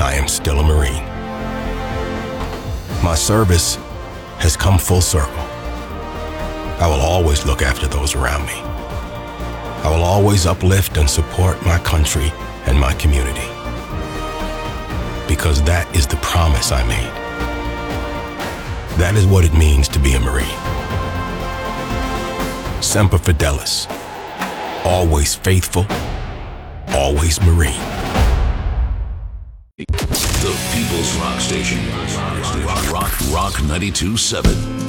I am still a Marine. My service has come full circle. I will always look after those around me. I will always uplift and support my country and my community. Because that is the promise I made. That is what it means to be a Marine. Semper Fidelis. Always faithful, always Marine. The People's Rock Station. Rock 92.7.